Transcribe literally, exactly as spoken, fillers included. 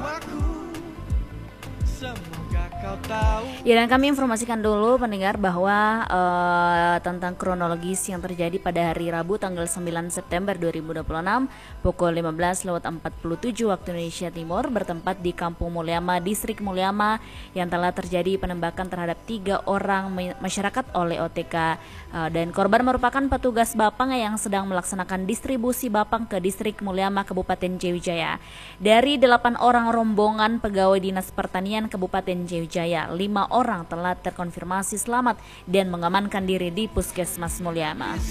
Ya, dan kami informasikan dulu pendengar bahwa uh, tentang kronologis yang terjadi pada hari Rabu tanggal sembilan September dua ribu dua puluh enam pukul lima belas lewat empat puluh tujuh waktu Indonesia Timur bertempat di Kampung Mulyama, Distrik Mulyama, yang telah terjadi penembakan terhadap tiga orang masyarakat oleh O T K, uh, dan korban merupakan petugas Bapang yang sedang melaksanakan distribusi Bapang ke Distrik Mulyama, Kabupaten Jayawijaya. Dari delapan orang rombongan pegawai Dinas Pertanian Kabupaten Jayawijaya, lima orang telah terkonfirmasi selamat dan mengamankan diri di Puskesmas Mulyama.